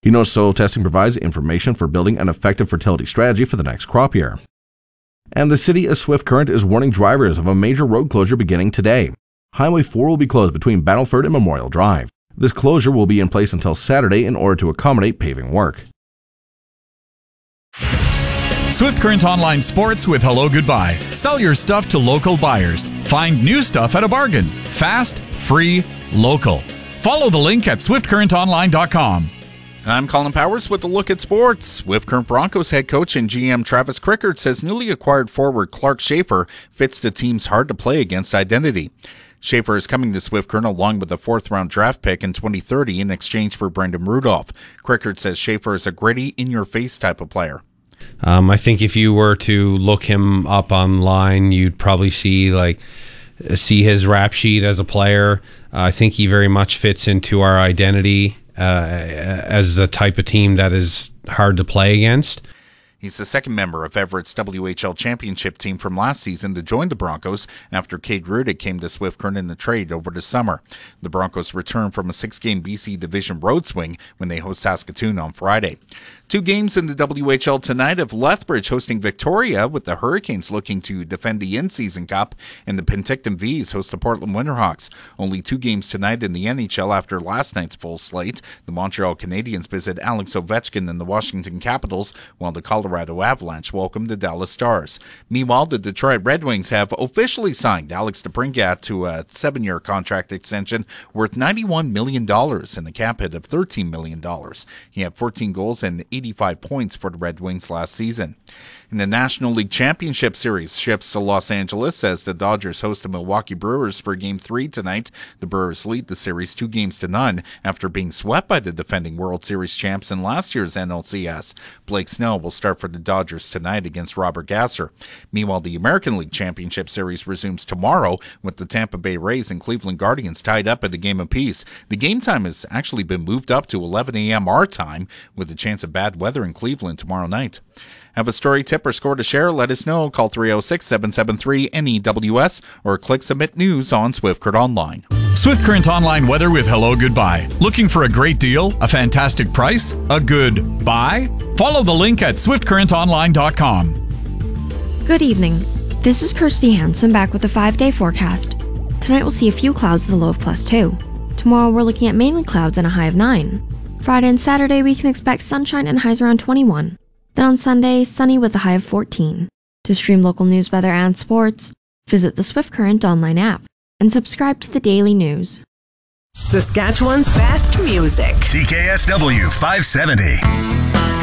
He knows soil testing provides information for building an effective fertility strategy for the next crop year. And the city of Swift Current is warning drivers of a major road closure beginning today. Highway 4 will be closed between Battleford and Memorial Drive. This closure will be in place until Saturday in order to accommodate paving work. Swift Current Online Sports with Hello Goodbye. Sell your stuff to local buyers. Find new stuff at a bargain. Fast, free, local. Follow the link at swiftcurrentonline.com. I'm Colin Powers with a look at sports. Swift Current Broncos head coach and GM Travis Crickard says newly acquired forward Clark Schaefer fits the team's hard-to-play-against identity. Schaefer is coming to Swift Current along with a fourth-round draft pick in 2030 in exchange for Brendan Rudolph. Crickard says Schaefer is a gritty, in-your-face type of player. I think if you were to look him up online, you'd probably see his rap sheet as a player. I think he very much fits into our identity as a type of team that is hard to play against. He's the second member of Everett's WHL championship team from last season to join the Broncos after Cade Rudick came to Swift Current in the trade over the summer. The Broncos return from a 6-game BC Division road swing when they host Saskatoon on Friday. 2 games in the WHL tonight of Lethbridge hosting Victoria, with the Hurricanes looking to defend the in-season cup, and the Penticton Vees host the Portland Winterhawks. Only 2 games tonight in the NHL after last night's full slate. The Montreal Canadiens visit Alex Ovechkin and the Washington Capitals, while the Colorado Avalanche welcome the Dallas Stars. Meanwhile, the Detroit Red Wings have officially signed Alex DeBrincat to a 7-year contract extension worth $91 million and a cap hit of $13 million. He had 14 goals and 85 points for the Red Wings last season. In the National League Championship Series shifts to Los Angeles as the Dodgers host the Milwaukee Brewers for Game 3 tonight. The Brewers lead the series 2-0 after being swept by the defending World Series champs in last year's NLCS. Blake Snell will start for the Dodgers tonight against Robert Gasser. Meanwhile, the American League Championship Series resumes tomorrow with the Tampa Bay Rays and Cleveland Guardians tied up at a game apiece. The game time has actually been moved up to 11 a.m. our time, with a chance of bad weather in Cleveland tomorrow night. Have a story, tip, or score to share? Let us know. Call 306-773-NEWS or click Submit News on Swift Current Online. Swift Current Online weather with Hello Goodbye. Looking for a great deal, a fantastic price, a good buy? Follow the link at swiftcurrentonline.com. Good evening. This is Kirsty Hansen back with a 5-day forecast. Tonight we'll see a few clouds with a low of +2. Tomorrow we're looking at mainly clouds and a high of 9. Friday and Saturday we can expect sunshine and highs around 21. Then on Sunday, sunny with a high of 14. To stream local news, weather, and sports, visit the Swift Current Online app and subscribe to the daily news. Saskatchewan's best music. CKSW 570.